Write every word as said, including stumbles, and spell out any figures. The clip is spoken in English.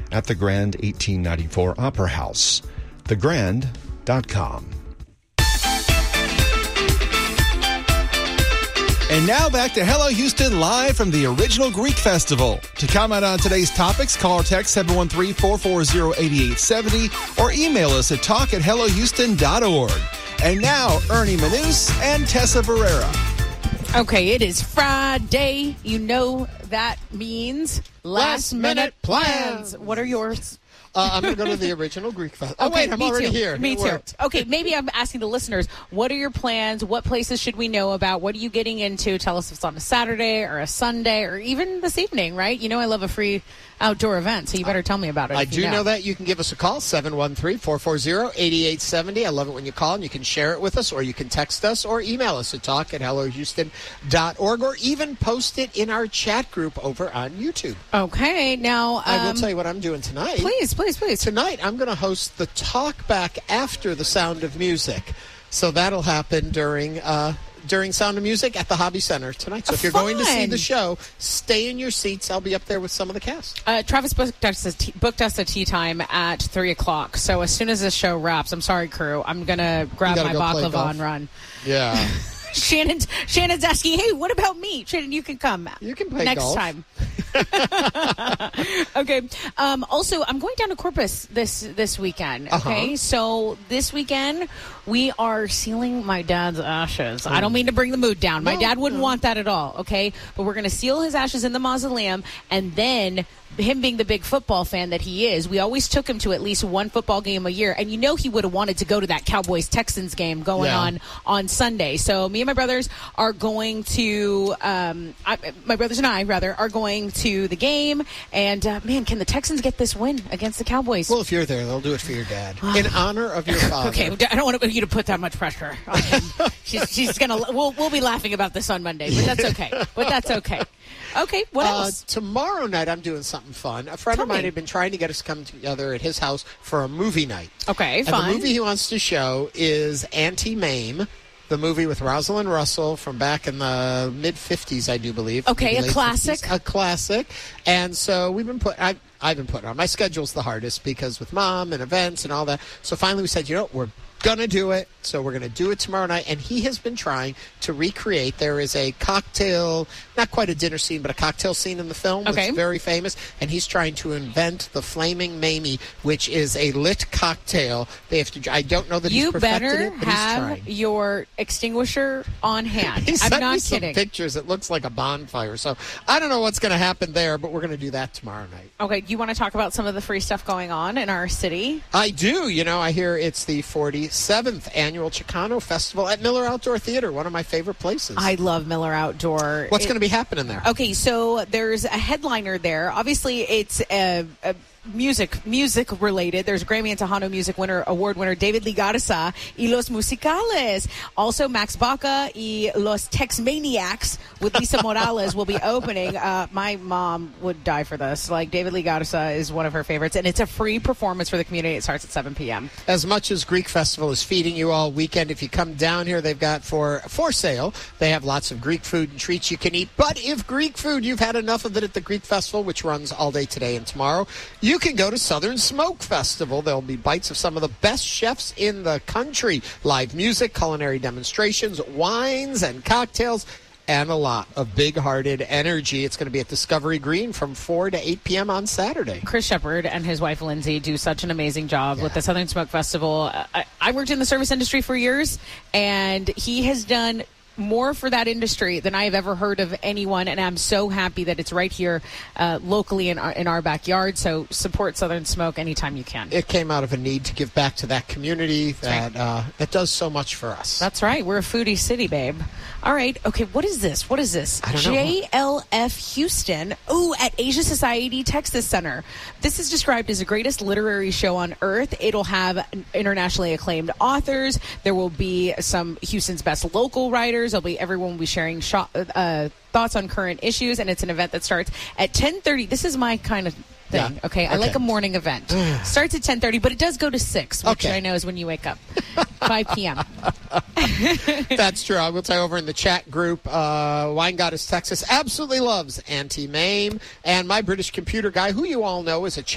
at the Grand eighteen ninety-four Opera House. the grand dot com. And now back to Hello Houston, live from the Original Greek Festival. To comment on today's topics, call or text seven one three, four four zero, eight eight seven zero or email us at talk at hello houston dot org. And now, Ernie Manous and Tessa Barrera. Okay, it is Friday. You know that means last, Last minute plans. plans. What are yours? Uh, I'm going to go to the Original Greek Festival. Oh, Okay, wait, I'm me already too. here. Me It too. worked. Okay, maybe I'm asking the listeners, what are your plans? What places should we know about? What are you getting into? Tell us if it's on a Saturday or a Sunday or even this evening, right? You know I love a free outdoor event, so you better tell me about it. I if do you know. know that. You can give us a call, seven one three, four four zero, eight eight seven zero. I love it when you call, and you can share it with us, or you can text us or email us at talk at hello houston dot org, or even post it in our chat group over on YouTube. Okay, now... Um, I will tell you what I'm doing tonight. Please, please, please. Tonight, I'm going to host the Talk Back after the Sound of Music. So that'll happen during... Uh, during Sound of Music at the Hobby Center tonight. So if you're going to see Fun. the show, stay in your seats. I'll be up there with some of the cast. Uh, Travis booked us, a tea, booked us a tea time at three o'clock. So as soon as this show wraps, I'm sorry, crew, I'm going to grab gotta my go play baklava golf. and run. Yeah. Shannon's, Shannon's asking, hey, what about me? Shannon, you can come. You can play next golf. time. Okay. Um, also, I'm going down to Corpus this this weekend. Okay. Uh-huh. So this weekend, we are sealing my dad's ashes. I don't mean to bring the mood down. My No, dad wouldn't no. want that at all. Okay. But we're going to seal his ashes in the mausoleum, and then, him being the big football fan that he is, we always took him to at least one football game a year. And you know he would have wanted to go to that Cowboys-Texans game going Yeah. on on Sunday. So me and my brothers are going to, um, I, my brothers and I, rather, are going to the game. And, uh, man, can the Texans get this win against the Cowboys? Well, if you're there, they'll do it for your dad. In honor of your father. Okay, I don't want you to put that much pressure on him. she's she's going to, we'll, we'll be laughing about this on Monday, but that's okay. But that's okay. Okay, what Uh, else? tomorrow night, I'm doing something fun. A friend Tell of mine me. had been trying to get us to come together at his house for a movie night. Okay, and fine. the movie he wants to show is Anti-Mame, the movie with Rosalind Russell from back in the mid-fifties, I do believe. Okay, maybe a late classic. fifties. A classic. And so we've been put. I, I've been putting on. My schedule's the hardest because with mom and events and all that. So finally we said, you know what, we're going to do it. So we're going to do it tomorrow night. And he has been trying to recreate. There is a cocktail, not quite a dinner scene, but a cocktail scene in the film. Okay. It's very famous. And he's trying to invent the Flaming Mamie, which is a lit cocktail. They have to. I don't know that he's You perfected better it, but he's have trying. your extinguisher on hand. He I'm sent not me some kidding. pictures. It looks like a bonfire. So I don't know what's going to happen there, but we're going to do that tomorrow night. Okay, do you want to talk about some of the free stuff going on in our city? I do. You know, I hear it's the forty-seventh annual Chicano Festival at Miller Outdoor Theater, one of my favorite places. I love Miller Outdoor. What's It- going to be happening there? Okay, so there's a headliner there. Obviously, it's a, a music music related. There's Grammy and Tejano Music winner award winner David Ligarza y Los Musicales. Also, Max Baca y Los Tex Maniacs with Lisa Morales will be opening. Uh, my mom would die for this. Like, David Ligarza is one of her favorites, and it's a free performance for the community. It starts at seven p.m. As much as Greek Festival is feeding you all weekend, if you come down here, they've got for for sale. They have lots of Greek food and treats you can eat. But if Greek food, you've had enough of it at the Greek Festival, which runs all day today and tomorrow, you can go to Southern Smoke Festival. There'll be bites of some of the best chefs in the country. Live music, culinary demonstrations, wines and cocktails, and a lot of big-hearted energy. It's going to be at Discovery Green from four to eight p.m. on Saturday. Chris Shepard and his wife Lindsay do such an amazing job Yeah. with the Southern Smoke Festival. I, I worked in the service industry for years, and he has done more for that industry than I have ever heard of anyone, and I'm so happy that it's right here uh, locally in our, in our backyard. So support Southern Smoke anytime you can. It came out of a need to give back to that community that uh, that does so much for us. That's right. We're a foodie city, babe. All right. Okay, what is this? What is this? I don't know. J L F Houston. Ooh, at Asia Society Texas Center. This is described as the greatest literary show on earth. It'll have internationally acclaimed authors. There will be some Houston's best local writers. There'll be everyone will be sharing shot, uh, thoughts on current issues, and it's an event that starts at ten thirty. This is my kind of thing. Yeah. Okay, I Okay. like a morning event. Starts at ten thirty, but it does go to six, which Okay. I know is when you wake up. five p.m. That's true. I will tell you over in the chat group, uh, Wine Goddess Texas absolutely loves Anti-Mame. And my British computer guy, who you all know is a